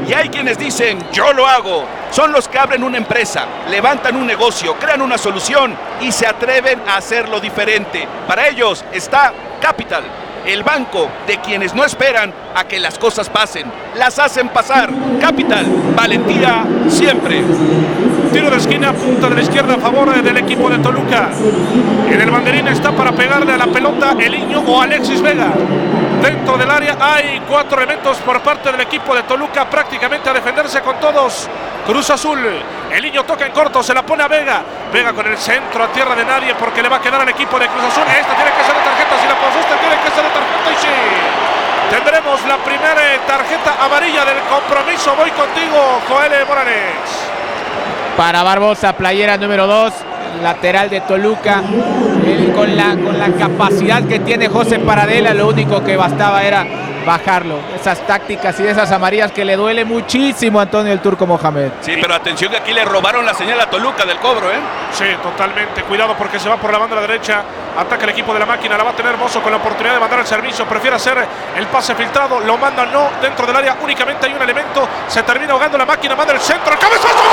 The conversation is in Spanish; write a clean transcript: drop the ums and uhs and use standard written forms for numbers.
Y hay quienes dicen, yo lo hago. Son los que abren una empresa, levantan un negocio, crean una solución y se atreven a hacerlo diferente. Para ellos está Capital, el banco de quienes no esperan a que las cosas pasen, las hacen pasar. Capital, valentía siempre. Tiro de esquina, punta de la izquierda a favor del equipo de Toluca. En el banderín está para pegarle a la pelota Eliño o Alexis Vega. Dentro del área hay 4 elementos por parte del equipo de Toluca, prácticamente a defenderse con todos. Cruz Azul, Eliño toca en corto, se la pone a Vega. Vega con el centro a tierra de nadie porque le va a quedar al equipo de Cruz Azul. Esta tiene que ser de tarjeta, si la pasó usted tiene que ser de tarjeta y sí. Tendremos la primera tarjeta amarilla del compromiso. Voy contigo, Joel Morales. Para Barbosa, playera número 2, lateral de Toluca. Con la capacidad que tiene José Paradela, lo único que bastaba era bajarlo. Esas tácticas y esas amarillas que le duele muchísimo a Antonio el Turco Mohamed. Sí, pero atención que aquí le robaron la señal a Toluca del cobro, ¿eh? Sí, totalmente. Cuidado porque se va por la banda de la derecha. Ataca el equipo de la máquina. La va a tener Mozo con la oportunidad de mandar el servicio. Prefiere hacer el pase filtrado. Lo manda no dentro del área. Únicamente hay un elemento. Se termina ahogando la máquina. Manda el centro. ¡El cabezazo!